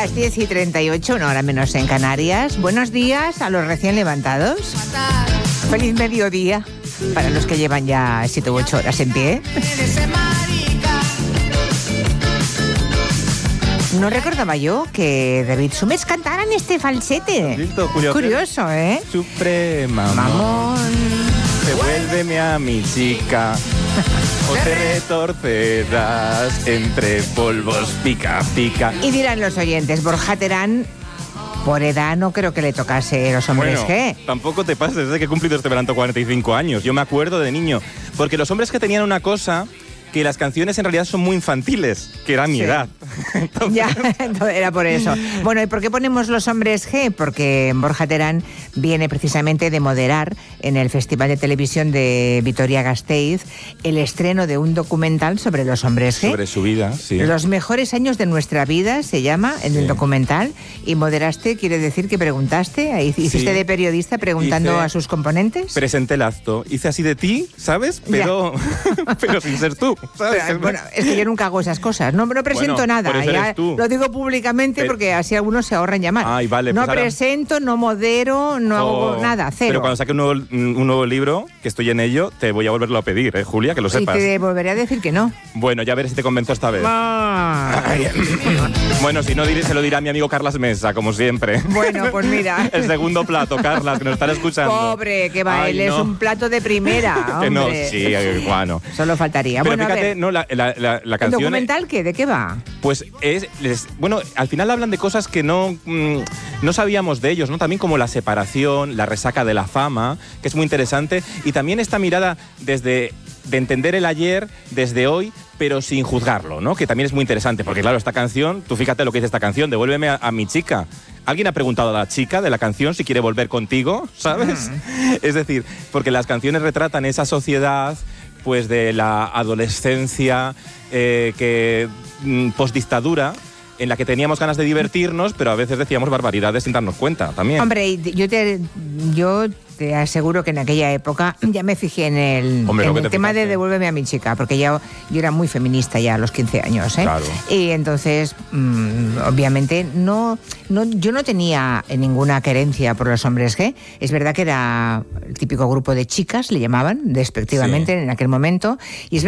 Las 10:38, una hora menos en Canarias. Buenos días a los recién levantados. Feliz mediodía para los que llevan ya 7 u 8 horas en pie. No recordaba yo que David Summers cantara en este falsete. Listo, Julio. Curioso, ¿eh? Suprema. Mamón. Devuélveme a mi chica. O te retorcerás entre polvos pica, pica. Y dirán los oyentes, Borja Terán, por edad no creo que le tocase Los Hombres G. Tampoco te pases, desde que he cumplido este verano 45 años. Yo me acuerdo de niño. Porque Los Hombres G tenían una cosa, que las canciones en realidad son muy infantiles, que era mi edad. Entonces... Ya, era por eso. Bueno, ¿y por qué ponemos Los Hombres G? Porque Borja Terán viene precisamente de moderar en el Festival de Televisión de Vitoria-Gasteiz el estreno de un documental sobre los hombres G. Sobre su vida, sí. Los mejores años de nuestra vida se llama en el documental. Y moderaste, quiere decir que preguntaste, hiciste de periodista preguntando a sus componentes. Presenté el acto, hice así de ti, ¿sabes? Pero, pero sin ser tú. ¿Sabes? Pero, bueno, es que yo nunca hago esas cosas. No presento nada. Por eso eres tú. Lo digo públicamente porque así algunos se ahorran llamar. Ay, vale, no pues presento, no modero, no hago nada, cero. Pero cuando saque un nuevo libro, que estoy en ello, te voy a volverlo a pedir, Julia, que lo sepas. Y te volveré a decir que no. Bueno, ya veré si te convenzo esta vez. Ay. Bueno, si no, se lo dirá mi amigo Carlas Mesa, como siempre. Bueno, pues mira. El segundo plato, Carlas, que nos están escuchando. Pobre, que va, él es un plato de primera. Que no, hombre. sí, bueno. Solo faltaría. Pero bueno, fíjate, no, la canción... ¿El documental qué? ¿De qué va? Pues bueno, al final hablan de cosas que no sabíamos de ellos, ¿no? También como la separación, la resaca de la fama, que es muy interesante, y también esta mirada de entender el ayer desde hoy, pero sin juzgarlo, ¿no? Que también es muy interesante, porque claro, esta canción, tú fíjate lo que dice esta canción, devuélveme a mi chica. ¿Alguien ha preguntado a la chica de la canción si quiere volver contigo? ¿Sabes? Es decir, porque las canciones retratan esa sociedad pues de la adolescencia que postdictadura, en la que teníamos ganas de divertirnos, pero a veces decíamos barbaridades sin darnos cuenta también. Hombre, yo te aseguro que en aquella época ya me fijé en el tema de devuélveme a mi chica, porque yo era muy feminista ya a los 15 años, ¿eh? Claro. Y entonces, obviamente, yo no tenía ninguna querencia por los hombres G. Es verdad que era el típico grupo de chicas, le llamaban, despectivamente, en aquel momento, y es